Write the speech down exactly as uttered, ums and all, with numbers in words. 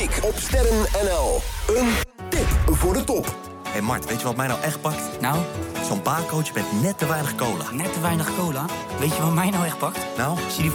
week op Sterren N L. Een tip voor de top. Hé hey Mart, weet je wat mij nou echt pakt? Nou? Zo'n baarcoach met net te weinig cola. Net te weinig cola? Weet je wat mij nou echt pakt? Nou? Zie die